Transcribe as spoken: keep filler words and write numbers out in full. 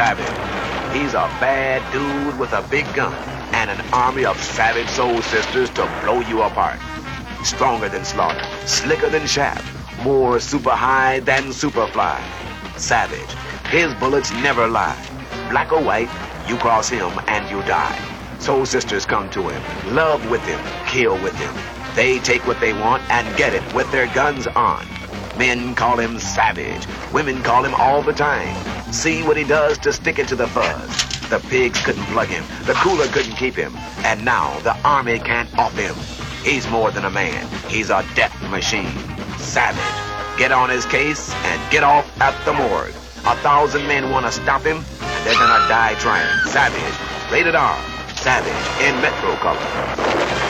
Savage. He's a bad dude with a big gun and an army of savage soul sisters to blow you apart. Stronger than Slaughter, slicker than Shaft, more super high than Superfly. Savage. His bullets never lie. Black or white, you cross him and you die. Soul sisters come to him, love with him, kill with him. They take what they want and get it with their guns on. Men call him Savage. Women call him all the time. See what he does to stick it to the fuzz. The pigs couldn't plug him. The cooler couldn't keep him. And now the army can't off him. He's more than a man. He's a death machine. Savage. Get on his case and get off at the morgue. A thousand men want to stop him, and they're gonna die trying. Savage. Rated R. Savage in Metro color.